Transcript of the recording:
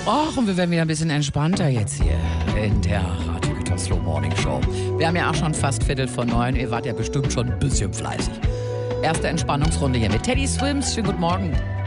Och, und wir werden wieder ein bisschen entspannter jetzt hier in der Radio Gütersloh Morning Show. Wir haben ja auch schon fast 8:45. Ihr wart ja bestimmt schon ein bisschen fleißig. Erste Entspannungsrunde hier mit Teddy Swims. Schönen guten Morgen.